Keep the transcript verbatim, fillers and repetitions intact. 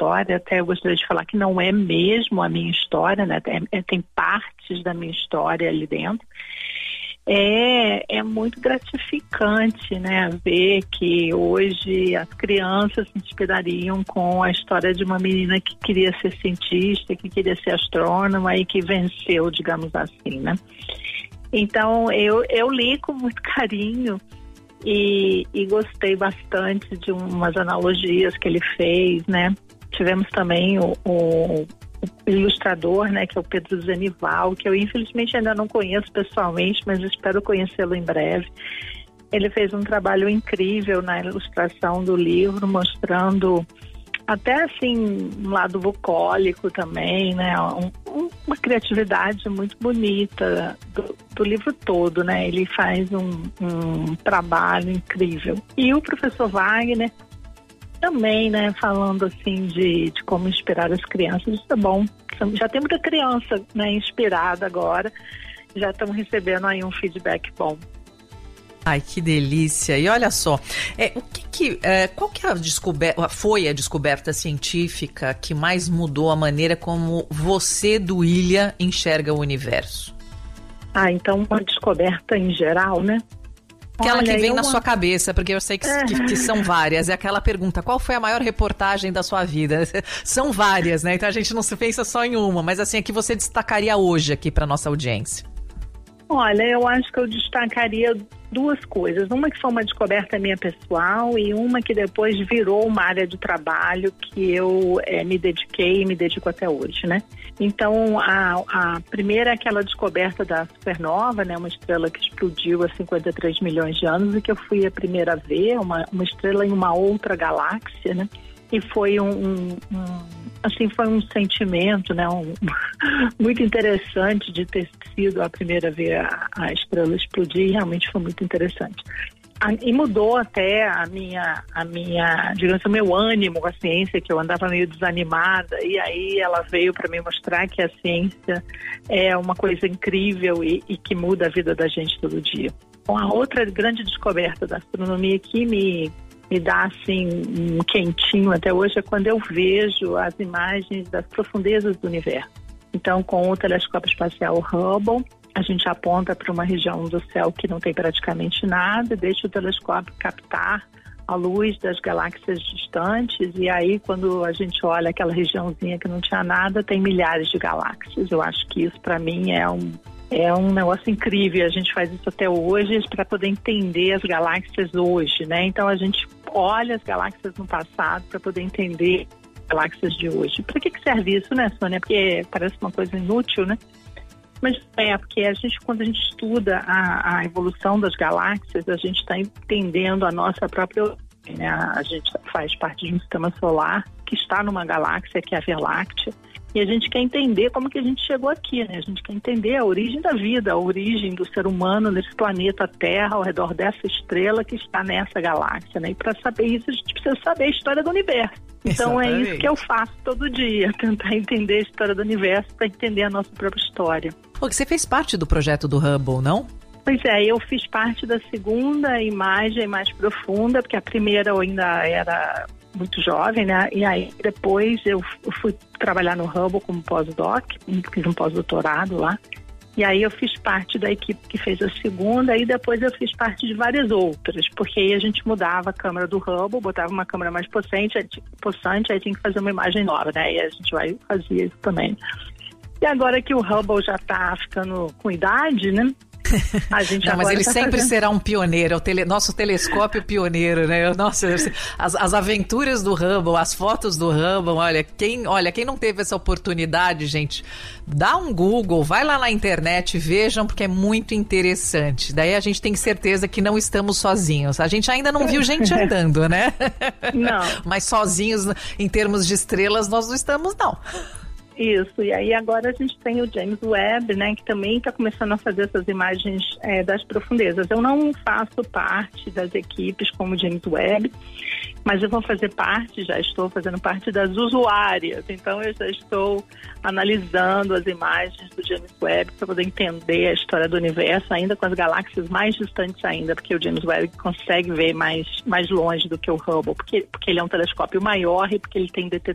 história, até eu gostaria de falar que não é mesmo a minha história, né? Tem, tem partes da minha história ali dentro. É, é muito gratificante, né, ver que hoje as crianças se inspirariam com a história de uma menina que queria ser cientista, que queria ser astrônoma e que venceu, digamos assim, né? Então, eu, eu li com muito carinho e, e gostei bastante de umas analogias que ele fez, né? Tivemos também o... o o ilustrador, né, que é o Pedro Zenival, que eu infelizmente ainda não conheço pessoalmente, mas espero conhecê-lo em breve. Ele fez um trabalho incrível na ilustração do livro, mostrando até assim um lado bucólico também, né, um, um, uma criatividade muito bonita do, do livro todo, né. Ele faz um, um trabalho incrível. E o professor Wagner também, né, falando assim de, de como inspirar as crianças. Isso é bom. Já tem muita criança, né, inspirada agora. Já estão recebendo aí um feedback bom. Ai, que delícia. E olha só, é, o que que, é, qual que é a descoberta, foi a descoberta científica que mais mudou a maneira como você, Duília, enxerga o universo? Ah, então uma descoberta em geral, né? Aquela Olha, que vem eu... na sua cabeça, porque eu sei que, é. que, que são várias. É aquela pergunta, qual foi a maior reportagem da sua vida? São várias, né? Então a gente não se pensa só em uma, mas assim, a que você destacaria hoje aqui para nossa audiência? Olha, eu acho que eu destacaria duas coisas. Uma que foi uma descoberta minha pessoal e uma que depois virou uma área de trabalho que eu é, me dediquei e me dedico até hoje, né? Então, a, a primeira é aquela descoberta da supernova, né? Uma estrela que explodiu há cinquenta e três milhões de anos e que eu fui a primeira a ver, uma, uma estrela em uma outra galáxia, né? E foi um, um, um assim, foi um sentimento, né, um, muito interessante de ter sido a primeira a ver a, a estrela explodir, realmente foi muito interessante. A, e mudou até a minha, a minha, digamos, o meu ânimo com a ciência, que eu andava meio desanimada, e aí ela veio para me mostrar que a ciência é uma coisa incrível e, e que muda a vida da gente todo dia. Bom, a outra grande descoberta da astronomia que me me dá assim um quentinho até hoje é quando eu vejo as imagens das profundezas do universo. Então, com o telescópio espacial Hubble, a gente aponta para uma região do céu que não tem praticamente nada, deixa o telescópio captar a luz das galáxias distantes, e aí quando a gente olha aquela regiãozinha que não tinha nada, tem milhares de galáxias. Eu acho que isso para mim é um É um negócio incrível, a gente faz isso até hoje para poder entender as galáxias hoje, né? Então a gente olha as galáxias no passado para poder entender as galáxias de hoje. Para que que serve isso, né, Sônia? Porque parece uma coisa inútil, né? Mas é, porque a gente, quando a gente estuda a, a evolução das galáxias, a gente está entendendo a nossa própria origem, né? A gente faz parte de um sistema solar que está numa galáxia, que é a Via Láctea. E a gente quer entender como que a gente chegou aqui, né? A gente quer entender a origem da vida, a origem do ser humano nesse planeta Terra, ao redor dessa estrela que está nessa galáxia, né? E para saber isso, a gente precisa saber a história do universo. Então Exatamente. É isso que eu faço todo dia, tentar entender a história do universo para entender a nossa própria história. Porque você fez parte do projeto do Hubble, não? Pois é, eu fiz parte da segunda imagem mais profunda, porque a primeira eu ainda era muito jovem, né? E aí depois eu fui trabalhar no Hubble como pós-doc, fiz um pós-doutorado lá. E aí eu fiz parte da equipe que fez a segunda, e depois eu fiz parte de várias outras, porque aí a gente mudava a câmera do Hubble, botava uma câmera mais possante, possante, aí tinha que fazer uma imagem nova, né? E a gente vai fazer isso também. E agora que o Hubble já tá ficando com idade, né? A gente Não, mas ele tá sempre fazendo... será um pioneiro, é o tele... nosso telescópio pioneiro, né? Nossa, as, as aventuras do Hubble, as fotos do Hubble, olha quem, olha, quem não teve essa oportunidade, gente, dá um Google, vai lá na internet, vejam, porque é muito interessante. Daí a gente tem certeza que não estamos sozinhos. A gente ainda não viu gente andando, né? Não. Mas sozinhos, em termos de estrelas, nós não estamos, não. Isso, e aí agora a gente tem o James Webb, né, que também está começando a fazer essas imagens é, das profundezas. Eu não faço parte das equipes como o James Webb, mas eu vou fazer parte, já estou fazendo parte das usuárias, então eu já estou analisando as imagens do James Webb para poder entender a história do universo, ainda com as galáxias mais distantes ainda, porque o James Webb consegue ver mais, mais longe do que o Hubble, porque, porque ele é um telescópio maior e porque ele tem